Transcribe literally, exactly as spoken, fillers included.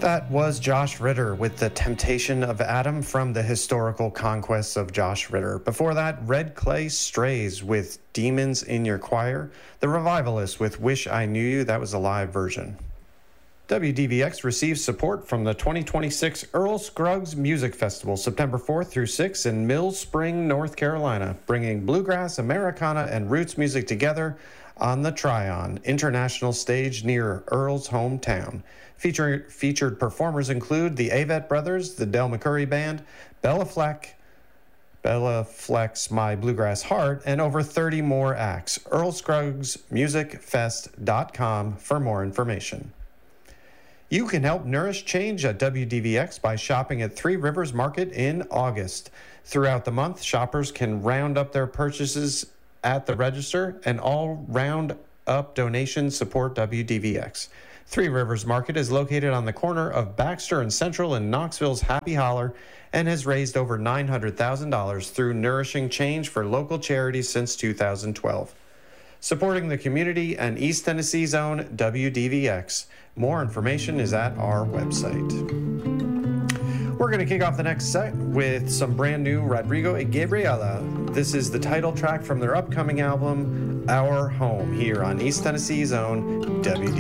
That was Josh Ritter with The Temptation of Adam from the historical conquests of Josh Ritter. Before that, Red Clay Strays with Demons in Your Choir. The Revivalists with Wish I Knew You. That was a live version. W D V X receives support from the twenty twenty-six Earl Scruggs Music Festival, September fourth through sixth in Mill Spring, North Carolina, bringing bluegrass, Americana, and roots music together on the Tryon International Stage near Earl's hometown. Feature, featured performers include the Avett Brothers, the Del McCoury Band, Bella Fleck, Bella Fleck's My Bluegrass Heart, and over thirty more acts. Earl Scruggs Music Fest dot com for more information. You can help nourish change at W D V X by shopping at Three Rivers Market in August. Throughout the month, shoppers can round up their purchases at the register, and all round up donations support W D V X. Three Rivers Market is located on the corner of Baxter and Central in Knoxville's Happy Holler and has raised over nine hundred thousand dollars through nourishing change for local charities since two thousand twelve. Supporting the community and East Tennessee's own W D V X. More information is at our website. We're going to kick off the next set with some brand new Rodrigo y Gabriela. This is the title track from their upcoming album, Our Home, here on East Tennessee's own W D V X.